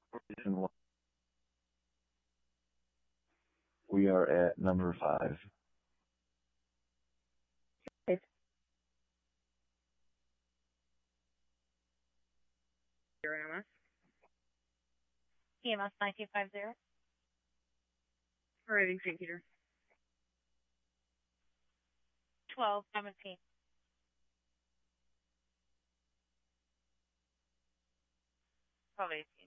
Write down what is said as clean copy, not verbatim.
Reason one. We are at number 5. Your EMS. EMS 9250. Arriving St. Peter. 1217. Probably